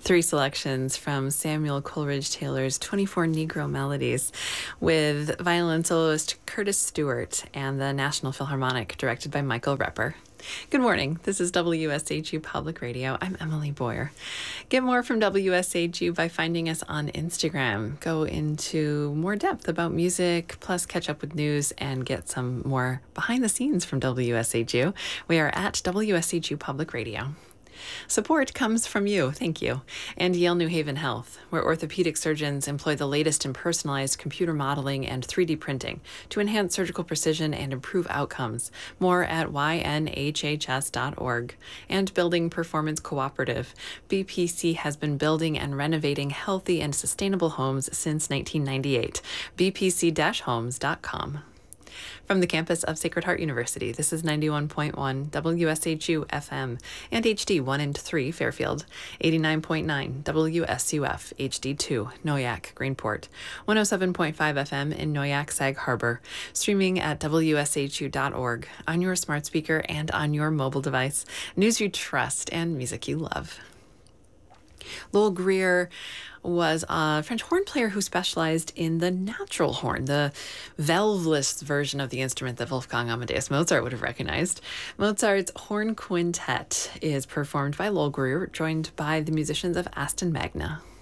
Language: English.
Three selections from Samuel Coleridge Taylor's 24 Negro Melodies with violin soloist Curtis Stewart and the National Philharmonic, directed by Michael Repper. Good morning. This is WSHU Public Radio. I'm Emily Boyer. Get more from WSHU by finding us on Instagram. Go into more depth about music, plus catch up with news and get some more behind the scenes from WSHU. We are at WSHU Public Radio. Support comes from you, thank you, and Yale New Haven Health, where orthopedic surgeons employ the latest in personalized computer modeling and 3D printing to enhance surgical precision and improve outcomes. More at ynhhs.org. And Building Performance Cooperative. BPC has been building and renovating healthy and sustainable homes since 1998. bpc-homes.com. From the campus of Sacred Heart University, this is 91.1 WSHU FM and HD 1 and 3 Fairfield, 89.9 WSUF HD 2 Noyak Greenport, 107.5 FM in Noyak Sag Harbor, streaming at WSHU.org, on your smart speaker and on your mobile device. News you trust and music you love. Lowell Greer was a French horn player who specialized in the natural horn, the valveless version of the instrument that Wolfgang Amadeus Mozart would have recognized. Mozart's horn quintet is performed by Lowell Greer, joined by the musicians of Aston Magna.